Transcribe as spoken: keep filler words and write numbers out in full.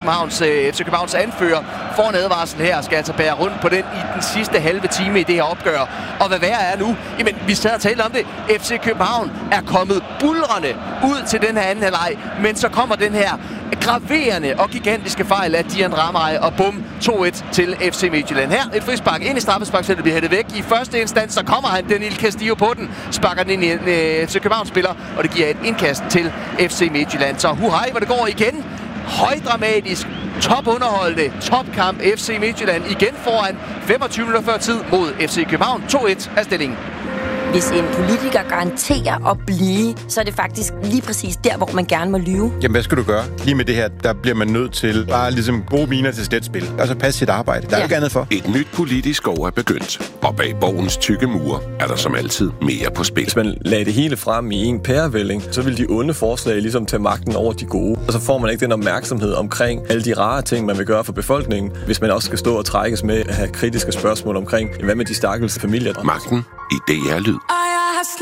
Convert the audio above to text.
Københavns, øh, F C Københavns anfører får en advarsel her og skal altså bære rundt på den i den sidste halve time i det her opgør. Og hvad værre er nu? Jamen, vi sad og talte om det. F C København er kommet bulrende ud til den her anden halvleg, men så kommer den her graverende og gigantiske fejl af Dian Ramay, og bum, to et til F C Midtjylland. Her et frispark ind i straffesparksfeltet, bliver hættet væk. I første instans, så kommer han, Danil Castillo, på den, sparker den ind i en øh, F C København-spiller, og det giver et indkast til F C Midtjylland. Så huhej, hvor det går igen. Højdramatisk, topunderholdende, topkamp. F C Midtjylland igen foran femogtyve minutter før tid mod F C København. to et er stillingen. Hvis en politiker garanterer at blive, så er det faktisk lige præcis der, hvor man gerne må lyve. Jamen, hvad skal du gøre? Lige med det her, der bliver man nødt til bare ligesom gode miner til sletspil. Altså passe sit arbejde. Der er ja. ikke andet for. Et nyt politisk år er begyndt. Og bag borgens tykke mure er der som altid mere på spil. Hvis man lagde det hele frem i en pærevælling, så vil de onde forslag ligesom tage magten over de gode. Og så får man ikke den opmærksomhed omkring alle de rare ting, man vil gøre for befolkningen, hvis man også skal stå og trækkes med at have kritiske spørgsmål omkring, hvad med de stakkels familier. Magten i D R Lyd.